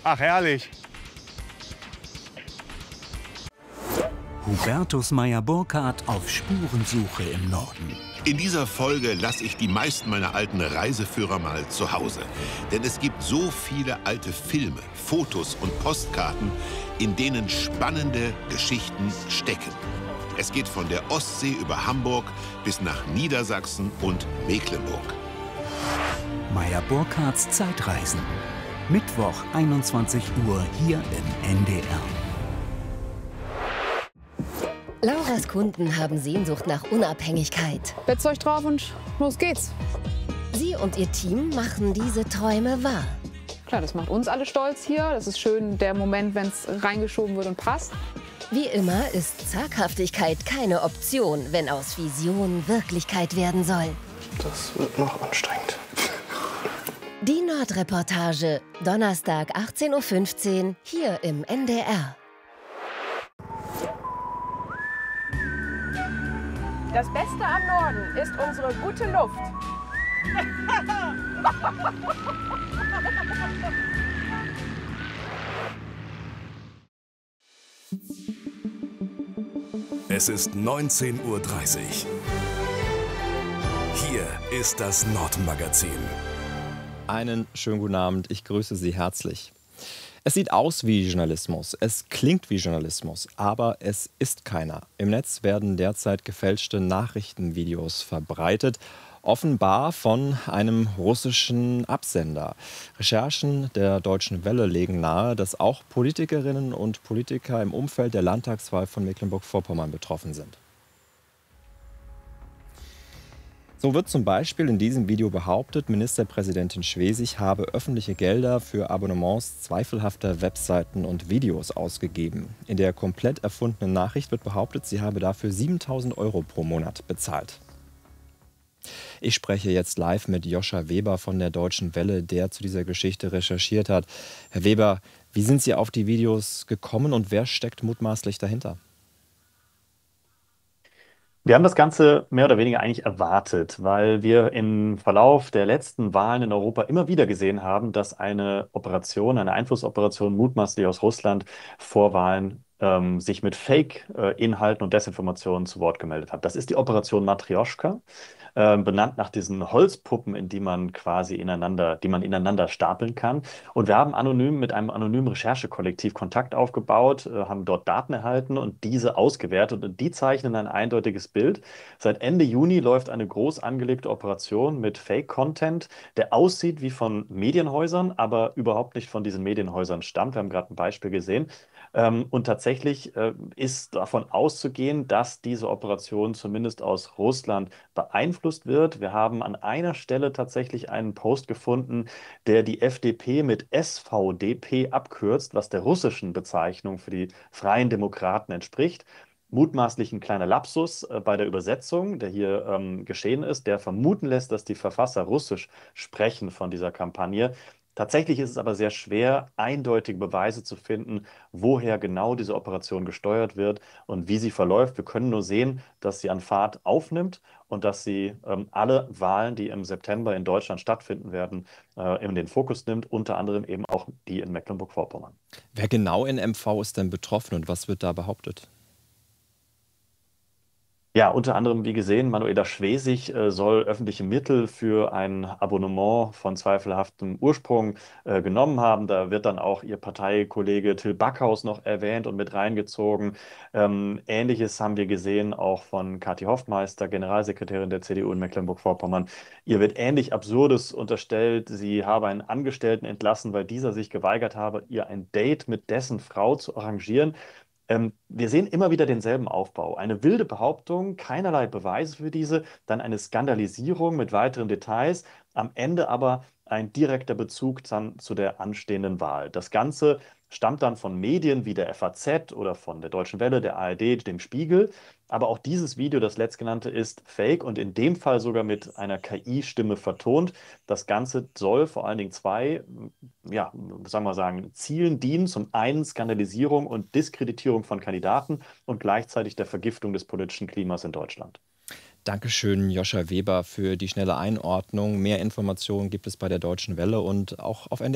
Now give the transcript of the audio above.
Ach, herrlich. Hubertus Meyer-Burkhardt auf Spurensuche im Norden. In dieser Folge lasse ich die meisten meiner alten Reiseführer mal zu Hause. Denn es gibt so viele alte Filme, Fotos und Postkarten, in denen spannende Geschichten stecken. Es geht von der Ostsee über Hamburg bis nach Niedersachsen und Mecklenburg. Meyer-Burkhardts Zeitreisen. Mittwoch, 21 Uhr, hier im NDR. Lauras Kunden haben Sehnsucht nach Unabhängigkeit. Bettzeug drauf und los geht's. Sie und ihr Team machen diese Träume wahr. Klar, das macht uns alle stolz hier. Das ist schön, der Moment, wenn es reingeschoben wird und passt. Wie immer ist Zaghaftigkeit keine Option, wenn aus Vision Wirklichkeit werden soll. Das wird noch anstrengend. Die Nordreportage, Donnerstag 18:15 Uhr, hier im NDR. Das Beste am Norden ist unsere gute Luft. Es ist 19:30 Uhr. Hier ist das Nordmagazin. Einen schönen guten Abend, ich grüße Sie herzlich. Es sieht aus wie Journalismus, es klingt wie Journalismus, aber es ist keiner. Im Netz werden derzeit gefälschte Nachrichtenvideos verbreitet, offenbar von einem russischen Absender. Recherchen der Deutschen Welle legen nahe, dass auch Politikerinnen und Politiker im Umfeld der Landtagswahl von Mecklenburg-Vorpommern betroffen sind. So wird zum Beispiel in diesem Video behauptet, Ministerpräsidentin Schwesig habe öffentliche Gelder für Abonnements zweifelhafter Webseiten und Videos ausgegeben. In der komplett erfundenen Nachricht wird behauptet, sie habe dafür 7.000 € pro Monat bezahlt. Ich spreche jetzt live mit Joscha Weber von der Deutschen Welle, der zu dieser Geschichte recherchiert hat. Herr Weber, wie sind Sie auf die Videos gekommen und wer steckt mutmaßlich dahinter? Wir haben das Ganze mehr oder weniger eigentlich erwartet, weil wir im Verlauf der letzten Wahlen in Europa immer wieder gesehen haben, dass eine Operation, eine Einflussoperation mutmaßlich aus Russland vor Wahlen sich mit Fake-Inhalten und Desinformationen zu Wort gemeldet hat. Das ist die Operation Matrjoschka, benannt nach diesen Holzpuppen, die man ineinander stapeln kann. Und wir haben mit einem anonymen Recherchekollektiv Kontakt aufgebaut, haben dort Daten erhalten und diese ausgewertet. Und die zeichnen ein eindeutiges Bild. Seit Ende Juni läuft eine groß angelegte Operation mit Fake-Content, der aussieht wie von Medienhäusern, aber überhaupt nicht von diesen Medienhäusern stammt. Wir haben gerade ein Beispiel gesehen. Und tatsächlich ist davon auszugehen, dass diese Operation zumindest aus Russland beeinflusst wird. Wir haben an einer Stelle tatsächlich einen Post gefunden, der die FDP mit SVDP abkürzt, was der russischen Bezeichnung für die Freien Demokraten entspricht. Mutmaßlich ein kleiner Lapsus bei der Übersetzung, der hier geschehen ist, der vermuten lässt, dass die Verfasser Russisch sprechen von dieser Kampagne. Tatsächlich ist es aber sehr schwer, eindeutige Beweise zu finden, woher genau diese Operation gesteuert wird und wie sie verläuft. Wir können nur sehen, dass sie an Fahrt aufnimmt und dass sie alle Wahlen, die im September in Deutschland stattfinden werden, in den Fokus nimmt, unter anderem eben auch die in Mecklenburg-Vorpommern. Wer genau in MV ist denn betroffen und was wird da behauptet? Ja, unter anderem, wie gesehen, Manuela Schwesig soll öffentliche Mittel für ein Abonnement von zweifelhaftem Ursprung genommen haben. Da wird dann auch ihr Parteikollege Till Backhaus noch erwähnt und mit reingezogen. Ähnliches haben wir gesehen auch von Kathi Hoffmeister, Generalsekretärin der CDU in Mecklenburg-Vorpommern. Ihr wird ähnlich Absurdes unterstellt. Sie habe einen Angestellten entlassen, weil dieser sich geweigert habe, ihr ein Date mit dessen Frau zu arrangieren. Wir sehen immer wieder denselben Aufbau. Eine wilde Behauptung, keinerlei Beweise für diese, dann eine Skandalisierung mit weiteren Details, am Ende aber ein direkter Bezug dann zu der anstehenden Wahl. Das Ganze stammt dann von Medien wie der FAZ oder von der Deutschen Welle, der ARD, dem Spiegel. Aber auch dieses Video, das letztgenannte, ist fake und in dem Fall sogar mit einer KI-Stimme vertont. Das Ganze soll vor allen Dingen zwei, ja, Zielen dienen. Zum einen Skandalisierung und Diskreditierung von Kandidaten und gleichzeitig der Vergiftung des politischen Klimas in Deutschland. Dankeschön, Joscha Weber, für die schnelle Einordnung. Mehr Informationen gibt es bei der Deutschen Welle und auch auf NDR.